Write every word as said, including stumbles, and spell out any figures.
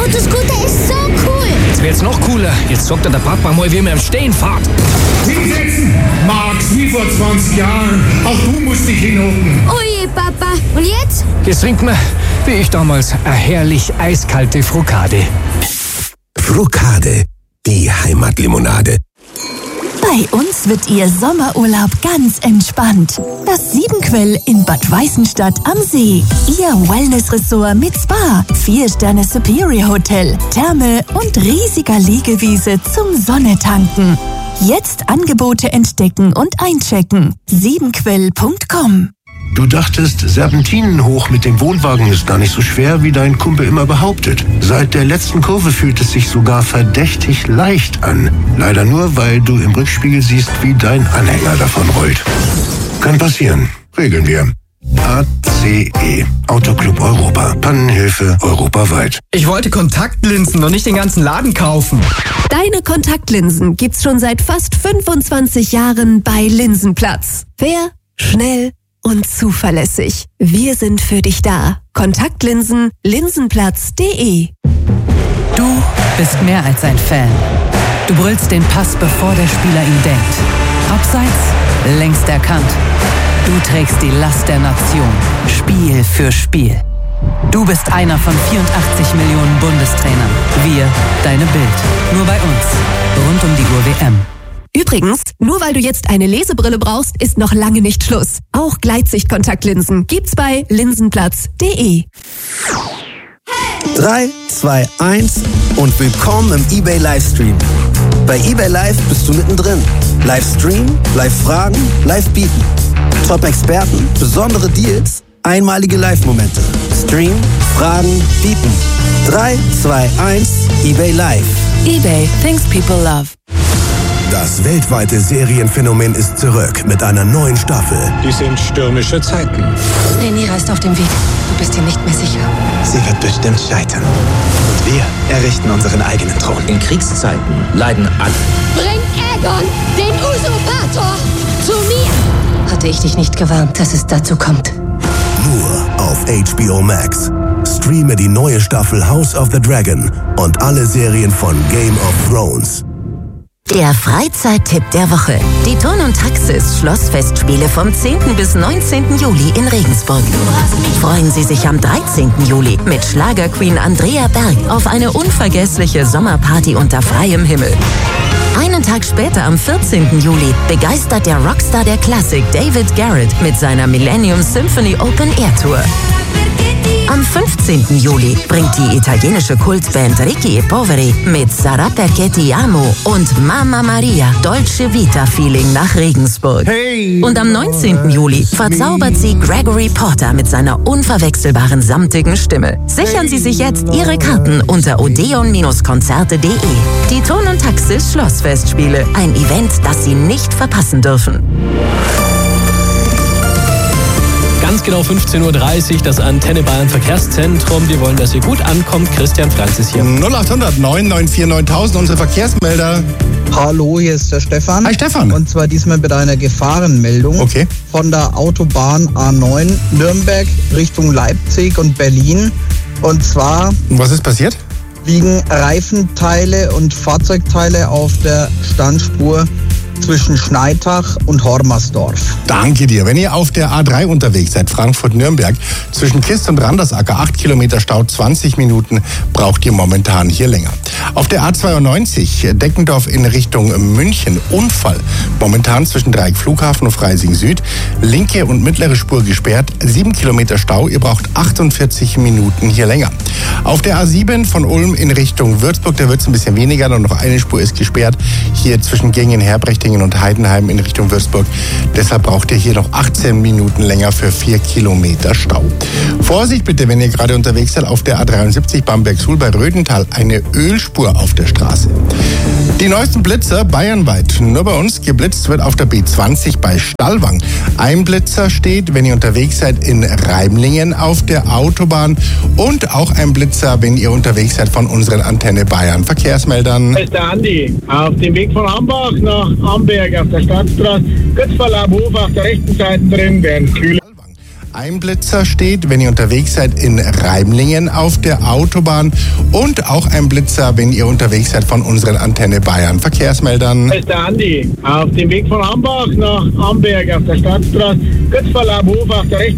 Autoscooter ist so cool. Jetzt wird's noch cooler. Jetzt sagt er der Papa mal, wie man im Stehen fährt. Hinsetzen, Max, wie vor zwanzig Jahren. Auch du musst dich hinhocken. Oje, Papa. Und jetzt? Jetzt trinkt man, wie ich damals, eine herrlich eiskalte Frukade. Frukade, die Heimatlimonade. Bei uns wird Ihr Sommerurlaub ganz entspannt. Das Siebenquell in Bad Weißenstadt am See. Ihr Wellness-Ressort mit Spa, vier Sterne Superior Hotel, Therme und riesiger Liegewiese zum Sonnetanken. Jetzt Angebote entdecken und einchecken. siebenquell punkt com. Du dachtest, Serpentinen hoch mit dem Wohnwagen ist gar nicht so schwer, wie dein Kumpel immer behauptet. Seit der letzten Kurve fühlt es sich sogar verdächtig leicht an. Leider nur, weil du im Rückspiegel siehst, wie dein Anhänger davon rollt. Kann passieren. Regeln wir. A C E. Autoclub Europa. Pannenhilfe europaweit. Ich wollte Kontaktlinsen und nicht den ganzen Laden kaufen. Deine Kontaktlinsen gibt's schon seit fast fünfundzwanzig Jahren bei Linsenplatz. Fair, schnell und zuverlässig. Wir sind für dich da. Kontaktlinsen, linsenplatz punkt de. Du bist mehr als ein Fan. Du brüllst den Pass, bevor der Spieler ihn denkt. Abseits, längst erkannt. Du trägst die Last der Nation, Spiel für Spiel. Du bist einer von vierundachtzig Millionen Bundestrainern. Wir, deine Bild. Nur bei uns. Rund um die Uhr W M. Übrigens, nur weil du jetzt eine Lesebrille brauchst, ist noch lange nicht Schluss. Auch Gleitsichtkontaktlinsen gibt's bei linsenplatz punkt de. drei, zwei, eins und willkommen im eBay Livestream. Bei eBay Live bist du mittendrin. Livestream, Live-Fragen, Live-Bieten. Top-Experten, besondere Deals, einmalige Live-Momente. Stream, Fragen, Bieten. drei, zwei, eins, eBay Live. eBay, things people love. Das weltweite Serienphänomen ist zurück mit einer neuen Staffel. Die sind stürmische Zeiten. Rhaenyra ist auf dem Weg. Du bist dir nicht mehr sicher. Sie wird bestimmt scheitern. Und wir errichten unseren eigenen Thron. In Kriegszeiten leiden alle. Bring Aegon, den Usurpator, zu mir. Hatte ich dich nicht gewarnt, dass es dazu kommt. Nur auf H B O Max. Streame die neue Staffel House of the Dragon und alle Serien von Game of Thrones. Der Freizeittipp der Woche. Die Turn- und Taxis Schlossfestspiele vom zehnten bis neunzehnten Juli in Regensburg. Freuen Sie sich am dreizehnten Juli mit Schlagerqueen Andrea Berg auf eine unvergessliche Sommerparty unter freiem Himmel. Einen Tag später, am vierzehnten Juli, begeistert der Rockstar der Klassik David Garrett mit seiner Millennium Symphony Open Air Tour. Am fünfzehnten Juli bringt die italienische Kultband Ricchi e Poveri mit Sarà perché ti amo und Mamma Maria Dolce Vita Feeling nach Regensburg. Hey. Und am neunzehnten Juli verzaubert sie Gregory Porter mit seiner unverwechselbaren samtigen Stimme. Sichern Sie sich jetzt Ihre Karten unter odeon Konzerte punkt de. Die Turn- und Taxis Schlossfestspiele. Ein Event, das Sie nicht verpassen dürfen. Ganz genau fünfzehn Uhr dreißig, das Antenne Bayern Verkehrszentrum. Wir wollen, dass ihr gut ankommt. Christian Franz ist hier. null acht hundert neun neun vier neuntausend, unsere Verkehrsmelder. Hallo, hier ist der Stefan. Hi Stefan. Und zwar diesmal mit einer Gefahrenmeldung. Okay. Von der Autobahn A neun Nürnberg Richtung Leipzig und Berlin. Und zwar... Was ist passiert? Liegen Reifenteile und Fahrzeugteile auf der Standspur zwischen Schneitach und Hormersdorf. Danke dir. Wenn ihr auf der A drei unterwegs seid, Frankfurt-Nürnberg, zwischen Kist und Randersacker, acht Kilometer Stau, zwanzig Minuten, braucht ihr momentan hier länger. Auf der A zweiundneunzig, Deckendorf in Richtung München, Unfall. Momentan zwischen Dreieck Flughafen und Freising Süd, linke und mittlere Spur gesperrt, sieben Kilometer Stau, ihr braucht achtundvierzig Minuten hier länger. Auf der A sieben von Ulm in Richtung Würzburg, da wird es ein bisschen weniger, nur noch eine Spur ist gesperrt, hier zwischen Gingen, Herbrechtingen und Heidenheim in Richtung Würzburg. Deshalb braucht ihr hier noch achtzehn Minuten länger für vier Kilometer Stau. Vorsicht bitte, wenn ihr gerade unterwegs seid, auf der A dreiundsiebzig Bamberg-Suhl bei Rödental, eine Ölspur auf der Straße. Die neuesten Blitzer bayernweit. Nur bei uns geblitzt wird auf der B zwanzig bei Stallwang. Ein Blitzer steht, wenn ihr unterwegs seid, in Reimlingen auf der Autobahn und auch ein Blitzer, wenn ihr unterwegs seid von unseren Antenne Bayern Verkehrsmeldern. Das ist der Andi. Auf dem Weg von Hambach nach Amberg auf der Stadtstraße, kurz vor Labhof auf der rechten Seite drin, werden kühler. Ein Blitzer steht, wenn ihr unterwegs seid in Reimlingen auf der Autobahn und auch ein Blitzer, wenn ihr unterwegs seid von unseren Antenne Bayern Verkehrsmeldern. Das ist der Andi. Auf dem Weg von Hambach nach Amberg auf der Stadtstraße, kurz vor Laubhof auf der rechten